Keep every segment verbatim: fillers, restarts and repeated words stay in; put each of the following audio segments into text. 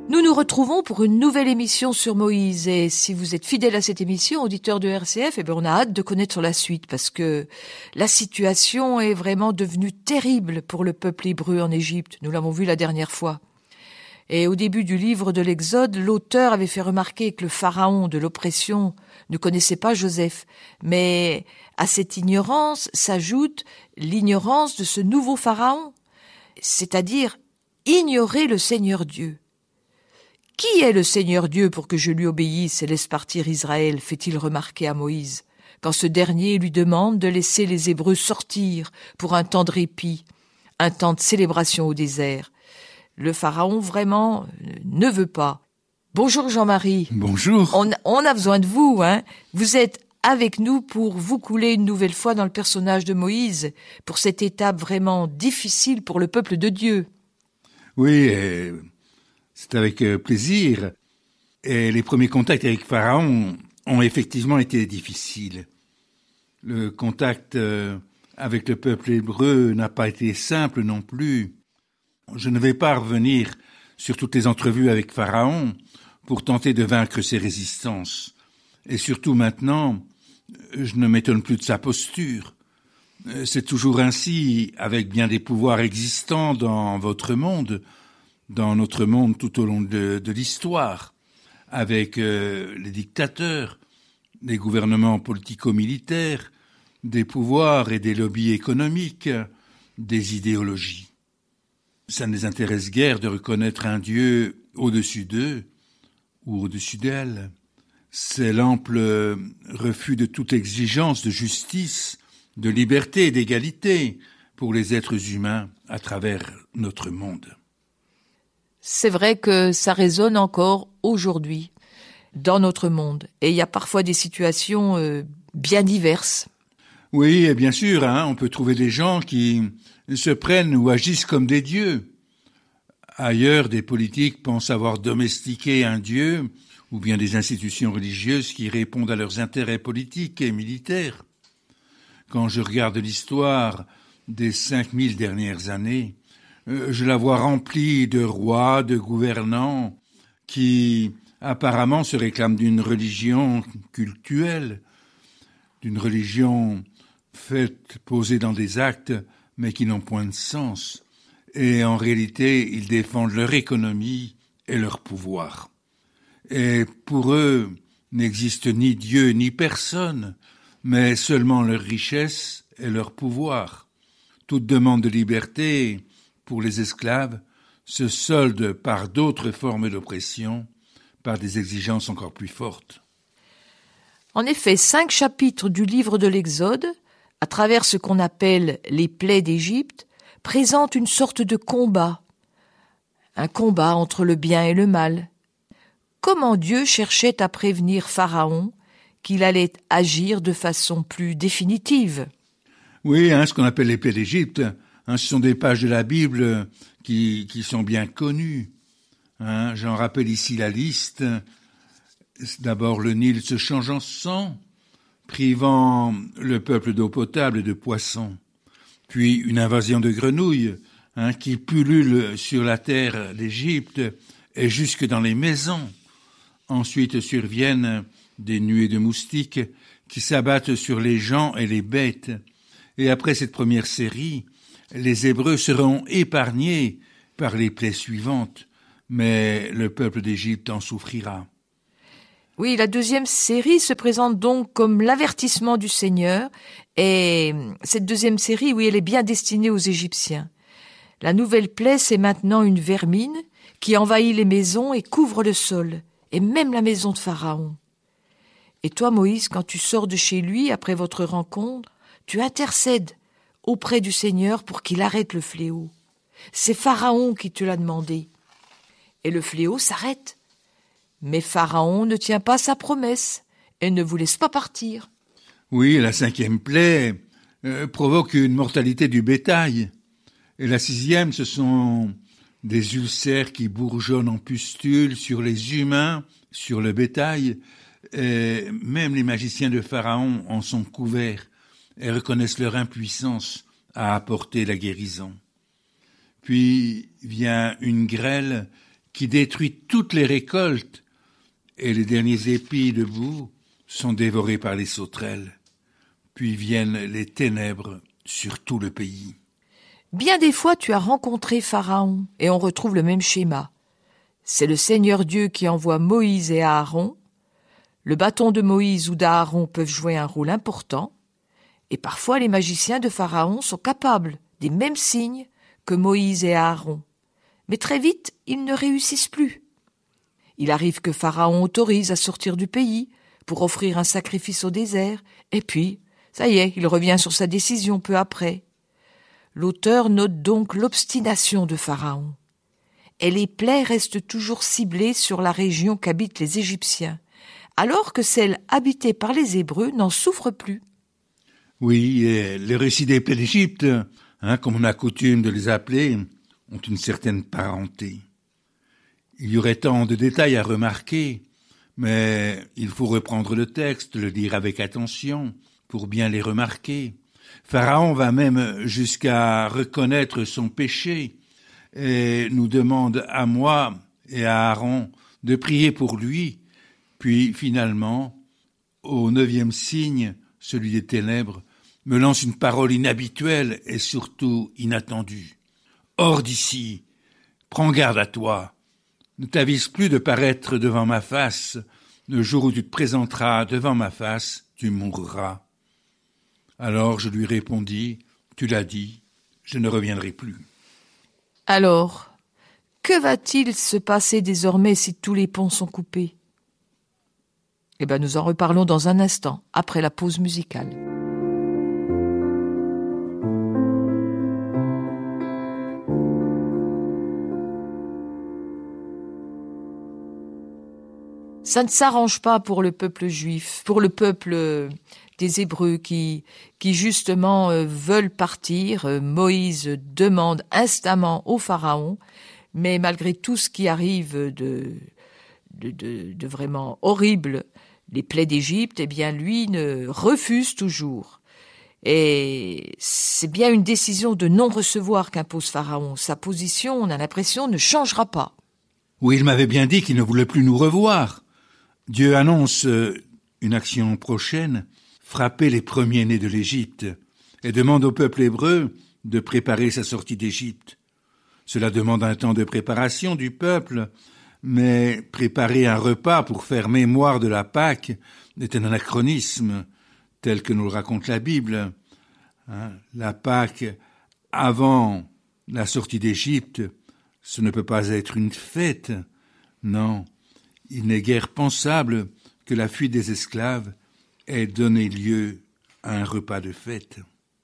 Nous nous retrouvons pour une nouvelle émission sur Moïse et si vous êtes fidèle à cette émission, auditeur de R C F, eh bien on a hâte de connaître la suite parce que la situation est vraiment devenue terrible pour le peuple hébreu en Égypte. Nous l'avons vu la dernière fois. Et au début du livre de l'Exode, l'auteur avait fait remarquer que le pharaon de l'oppression ne connaissait pas Joseph. Mais à cette ignorance s'ajoute l'ignorance de ce nouveau pharaon, c'est-à-dire ignorer le Seigneur Dieu. Qui est le Seigneur Dieu pour que je lui obéisse et laisse partir Israël, fait-il remarquer à Moïse, quand ce dernier lui demande de laisser les Hébreux sortir pour un temps de répit, un temps de célébration au désert. Le Pharaon, vraiment, ne veut pas. Bonjour Jean-Marie. Bonjour. On, on a besoin de vous, hein. Vous êtes avec nous pour vous couler une nouvelle fois dans le personnage de Moïse, pour cette étape vraiment difficile pour le peuple de Dieu. Oui, euh, c'est avec euh, plaisir. Et les premiers contacts avec Pharaon ont effectivement été difficiles. Le contact euh, avec le peuple hébreu n'a pas été simple non plus. Je ne vais pas revenir sur toutes les entrevues avec Pharaon pour tenter de vaincre ses résistances. Et surtout maintenant, je ne m'étonne plus de sa posture. C'est toujours ainsi avec bien des pouvoirs existants dans votre monde, dans notre monde tout au long de, de l'histoire, avec euh, les dictateurs, les gouvernements politico-militaires, des pouvoirs et des lobbies économiques, des idéologies. Ça ne les intéresse guère de reconnaître un Dieu au-dessus d'eux ou au-dessus d'elles. C'est l'ample refus de toute exigence de justice, de liberté et d'égalité pour les êtres humains à travers notre monde. C'est vrai que ça résonne encore aujourd'hui dans notre monde. Et il y a parfois des situations euh, bien diverses. Oui, et bien sûr, hein, on peut trouver des gens qui se prennent ou agissent comme des dieux. Ailleurs, des politiques pensent avoir domestiqué un dieu ou bien des institutions religieuses qui répondent à leurs intérêts politiques et militaires. Quand je regarde l'histoire des cinq mille dernières années, euh, je la vois remplie de rois, de gouvernants qui apparemment se réclament d'une religion cultuelle, d'une religion faite, posée dans des actes, mais qui n'ont point de sens. Et en réalité, ils défendent leur économie et leur pouvoir. Et pour eux, n'existe ni Dieu ni personne, mais seulement leur richesse et leur pouvoir. Toute demande de liberté pour les esclaves se solde par d'autres formes d'oppression, par des exigences encore plus fortes. En effet, cinq chapitres du livre de l'Exode, à travers ce qu'on appelle les plaies d'Égypte, présentent une sorte de combat, un combat entre le bien et le mal. Comment Dieu cherchait à prévenir Pharaon qu'il allait agir de façon plus définitive. Oui, hein, ce qu'on appelle les plaies d'Égypte, hein, ce sont des pages de la Bible qui, qui sont bien connues. Hein, j'en rappelle ici la liste. D'abord, le Nil se change en sang, privant le peuple d'eau potable et de poissons. Puis une invasion de grenouilles hein, qui pullule sur la terre d'Égypte et jusque dans les maisons. Ensuite surviennent des nuées de moustiques qui s'abattent sur les gens et les bêtes. Et après cette première série, les Hébreux seront épargnés par les plaies suivantes, mais le peuple d'Égypte en souffrira. Oui, la deuxième série se présente donc comme l'avertissement du Seigneur, et cette deuxième série, oui, elle est bien destinée aux Égyptiens. La nouvelle plaie, c'est maintenant une vermine qui envahit les maisons et couvre le sol, et même la maison de Pharaon. Et toi, Moïse, quand tu sors de chez lui après votre rencontre, tu intercèdes auprès du Seigneur pour qu'il arrête le fléau. C'est Pharaon qui te l'a demandé. Et le fléau s'arrête. Mais Pharaon ne tient pas sa promesse et ne vous laisse pas partir. Oui, la cinquième plaie euh, provoque une mortalité du bétail. Et la sixième, ce sont des ulcères qui bourgeonnent en pustules sur les humains, sur le bétail. Et même les magiciens de Pharaon en sont couverts et reconnaissent leur impuissance à apporter la guérison. Puis vient une grêle qui détruit toutes les récoltes, et les derniers épis debout sont dévorés par les sauterelles. Puis viennent les ténèbres sur tout le pays. Bien des fois, tu as rencontré Pharaon, et on retrouve le même schéma. C'est le Seigneur Dieu qui envoie Moïse et Aaron. Le bâton de Moïse ou d'Aaron peuvent jouer un rôle important, et parfois les magiciens de Pharaon sont capables des mêmes signes que Moïse et Aaron. Mais très vite, ils ne réussissent plus. Il arrive que Pharaon autorise à sortir du pays pour offrir un sacrifice au désert, et puis, ça y est, il revient sur sa décision peu après. L'auteur note donc l'obstination de Pharaon. Et les plaies restent toujours ciblées sur la région qu'habitent les Égyptiens, alors que celle habitée par les Hébreux n'en souffre plus. Oui, et les récits des plaies d'Égypte, hein, comme on a coutume de les appeler, ont une certaine parenté. Il y aurait tant de détails à remarquer, mais il faut reprendre le texte, le lire avec attention, pour bien les remarquer. Pharaon va même jusqu'à reconnaître son péché et nous demande à moi et à Aaron de prier pour lui, puis finalement, au neuvième signe, celui des ténèbres, me lance une parole inhabituelle et surtout inattendue. « Hors d'ici, prends garde à toi, ne t'avise plus de paraître devant ma face, le jour où tu te présenteras devant ma face, tu mourras. » Alors je lui répondis, « Tu l'as dit, je ne reviendrai plus. » Alors, que va-t-il se passer désormais si tous les ponts sont coupés ? Eh bien, nous en reparlons dans un instant, après la pause musicale. Ça ne s'arrange pas pour le peuple juif, pour le peuple des Hébreux qui, qui justement euh, veulent partir. Euh, Moïse demande instamment au Pharaon, mais malgré tout ce qui arrive de, de, de, de vraiment horrible, les plaies d'Égypte, eh bien lui ne refuse toujours. Et c'est bien une décision de non-recevoir qu'impose Pharaon. Sa position, on a l'impression, ne changera pas. Oui, il m'avait bien dit qu'il ne voulait plus nous revoir. Dieu annonce une action prochaine, frapper les premiers-nés de l'Égypte, et demande au peuple hébreu de préparer sa sortie d'Égypte. Cela demande un temps de préparation du peuple, mais préparer un repas pour faire mémoire de la Pâque est un anachronisme, tel que nous le raconte la Bible. Hein, la Pâque, avant la sortie d'Égypte, ce ne peut pas être une fête, non. Il n'est guère pensable que la fuite des esclaves ait donné lieu à un repas de fête.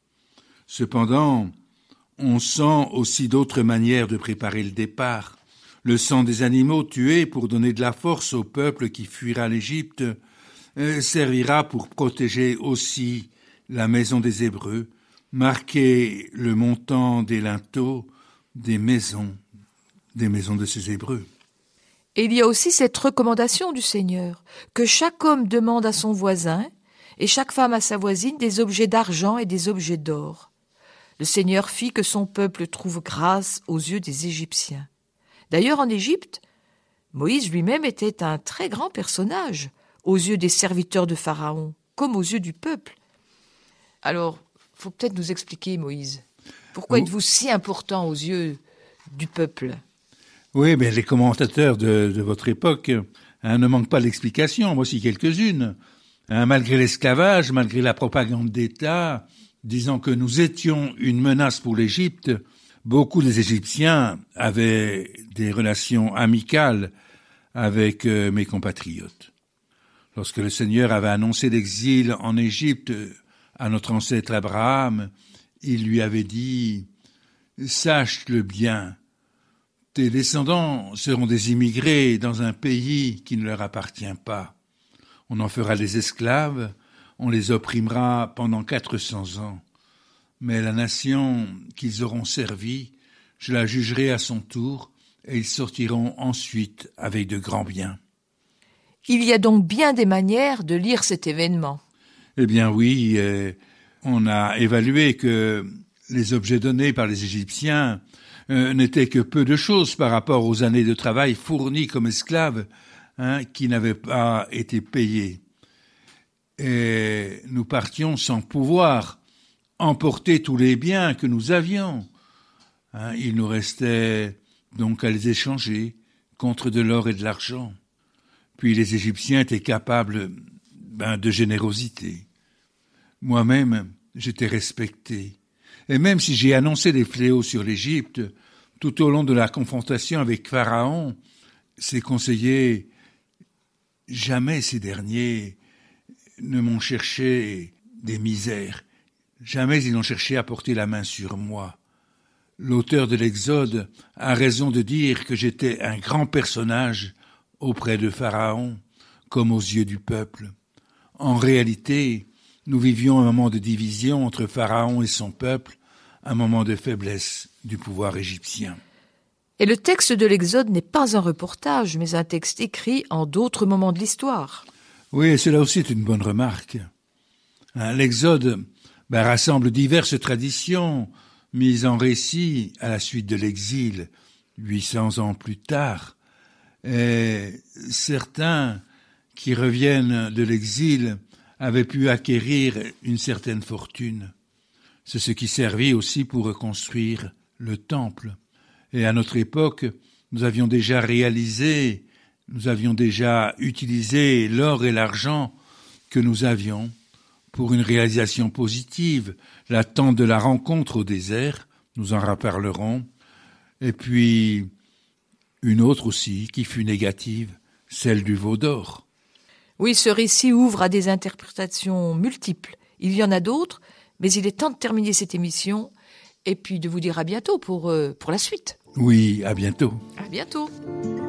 Cependant, on sent aussi d'autres manières de préparer le départ. Le sang des animaux tués pour donner de la force au peuple qui fuira l'Égypte servira pour protéger aussi la maison des Hébreux, marquer le montant des linteaux des maisons, des maisons de ces Hébreux. Et il y a aussi cette recommandation du Seigneur, que chaque homme demande à son voisin et chaque femme à sa voisine des objets d'argent et des objets d'or. Le Seigneur fit que son peuple trouve grâce aux yeux des Égyptiens. D'ailleurs, en Égypte, Moïse lui-même était un très grand personnage aux yeux des serviteurs de Pharaon, comme aux yeux du peuple. Alors, il faut peut-être nous expliquer, Moïse, pourquoi oh. êtes-vous si important aux yeux du peuple ? Oui, mais les commentateurs de, de votre époque hein, ne manquent pas d'explications, moi aussi quelques-unes. Hein, malgré l'esclavage, malgré la propagande d'État, disant que nous étions une menace pour l'Égypte, beaucoup des Égyptiens avaient des relations amicales avec euh, mes compatriotes. Lorsque le Seigneur avait annoncé l'exil en Égypte à notre ancêtre Abraham, il lui avait dit « Sache-le bien ». Tes descendants seront des immigrés dans un pays qui ne leur appartient pas. On en fera des esclaves, on les opprimera pendant quatre cents ans. Mais la nation qu'ils auront servie, je la jugerai à son tour, et ils sortiront ensuite avec de grands biens. Il y a donc bien des manières de lire cet événement. Eh bien oui, euh, on a évalué que les objets donnés par les Égyptiens euh, n'était que peu de choses par rapport aux années de travail fournies comme esclaves, hein, qui n'avaient pas été payées. Et nous partions sans pouvoir emporter tous les biens que nous avions. Hein, il nous restait donc à les échanger contre de l'or et de l'argent. Puis les Égyptiens étaient capables ben, de générosité. Moi-même, j'étais respecté. Et même si j'ai annoncé des fléaux sur l'Égypte, tout au long de la confrontation avec Pharaon, ses conseillers, jamais ces derniers ne m'ont cherché des misères. Jamais ils n'ont cherché à porter la main sur moi. L'auteur de l'Exode a raison de dire que j'étais un grand personnage auprès de Pharaon, comme aux yeux du peuple. En réalité, nous vivions un moment de division entre Pharaon et son peuple, un moment de faiblesse du pouvoir égyptien. Et le texte de l'Exode n'est pas un reportage, mais un texte écrit en d'autres moments de l'histoire. Oui, et cela aussi est une bonne remarque. Hein, L'Exode ben, rassemble diverses traditions mises en récit à la suite de l'exil, huit cents ans plus tard. Et certains qui reviennent de l'exil avaient pu acquérir une certaine fortune. C'est ce qui servit aussi pour reconstruire le temple. Et à notre époque, nous avions déjà réalisé, nous avions déjà utilisé l'or et l'argent que nous avions pour une réalisation positive, l'attente de la rencontre au désert, nous en reparlerons, et puis une autre aussi qui fut négative, celle du veau d'or. Oui, ce récit ouvre à des interprétations multiples. Il y en a d'autres, mais il est temps de terminer cette émission et puis de vous dire à bientôt pour, euh, pour la suite. Oui, à bientôt. À bientôt.